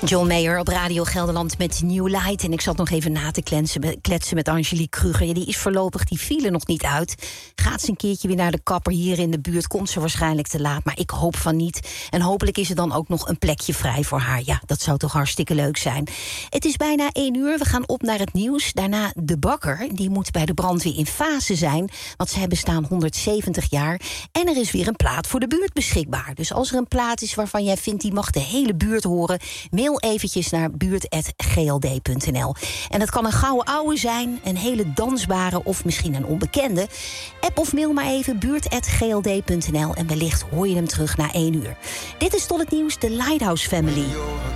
John Mayer op Radio Gelderland met New Light. En ik zat nog even na te kletsen met Angelique Kruger. Ja, die is voorlopig die file nog niet uit. Gaat ze een keertje weer naar de kapper hier in de buurt? Komt ze waarschijnlijk te laat, maar ik hoop van niet. En hopelijk is er dan ook nog een plekje vrij voor haar. Ja, dat zou toch hartstikke leuk zijn. Het is bijna 1 uur, we gaan op naar het nieuws. Daarna de bakker, die moet bij de brandweer in fase zijn. Want zij bestaan 170 jaar. En er is weer een plaat voor de buurt beschikbaar. Dus als er een plaat is waarvan jij vindt die mag de hele buurt horen, mail eventjes naar buurt@gld.nl. En dat kan een gouden ouwe zijn, een hele dansbare of misschien een onbekende. App of mail maar even buurt@gld.nl en wellicht hoor je hem terug na 1 uur. Dit is tot het nieuws, de Lighthouse Family.